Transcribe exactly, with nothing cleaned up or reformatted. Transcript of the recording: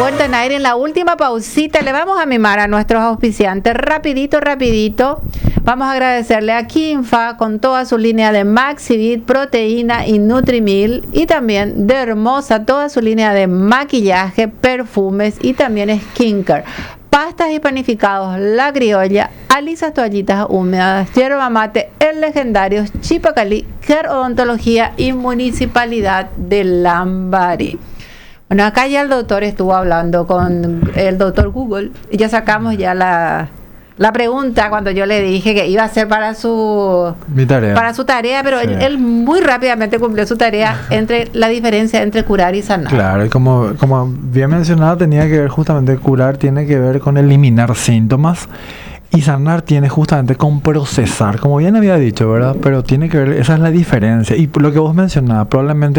vuelta en aire. En la última pausita le vamos a mimar a nuestros auspiciantes. Rapidito, rapidito. Vamos a agradecerle a Kinfa con toda su línea de Maxivit, proteína y Nutrimil. Y también de Hermosa, toda su línea de maquillaje, perfumes y también skincare. Pastas y panificados La Criolla, Alisas toallitas húmedas, yerba mate, el legendario Chipacalí, Care Odontología y Municipalidad de Lambaré. Bueno, acá ya el doctor estuvo hablando con el doctor Google y ya sacamos ya la, la pregunta cuando yo le dije que iba a ser para su Mi tarea. para su tarea, pero Sí. él, él muy rápidamente cumplió su tarea entre la diferencia entre curar y sanar. Claro, y como, como bien mencionado, tenía que ver justamente curar, tiene que ver con eliminar síntomas. Y sanar tiene justamente con procesar, como bien había dicho, ¿verdad? Pero tiene que ver, esa es la diferencia. Y lo que vos mencionabas, probablemente